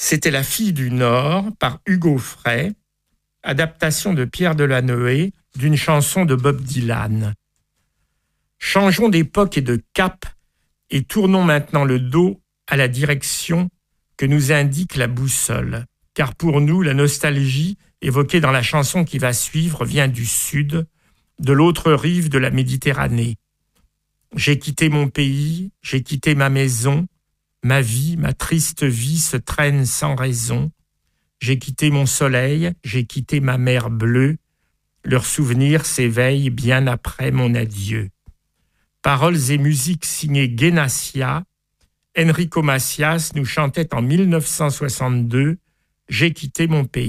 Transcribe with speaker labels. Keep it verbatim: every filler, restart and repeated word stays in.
Speaker 1: C'était La fille du Nord par Hugo Frey, adaptation de Pierre Delanoë d'une chanson de Bob Dylan. Changeons d'époque et de cap et tournons maintenant le dos à la direction que nous indique la boussole. Car pour nous, la nostalgie évoquée dans la chanson qui va suivre vient du sud, de l'autre rive de la Méditerranée. J'ai quitté mon pays, j'ai quitté ma maison, ma vie, ma triste vie se traîne sans raison. J'ai quitté mon soleil, j'ai quitté ma mer bleue, leur souvenir s'éveille bien après mon adieu. Paroles et musique signées Guénassia, Enrico Macias nous chantait en mille neuf cent soixante-deux « J'ai quitté mon pays ».